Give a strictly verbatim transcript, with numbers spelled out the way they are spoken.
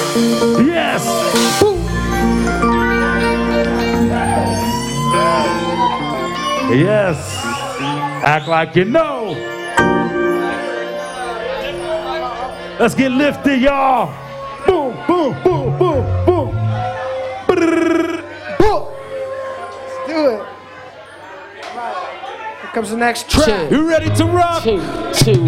Yes. Yes. Act like you know. Let's get lifted, y'all. Boom, boom, boom, boom, boom. Brrr. Boom. Let's do it. Here comes the next track. You ready to rock? Two, two,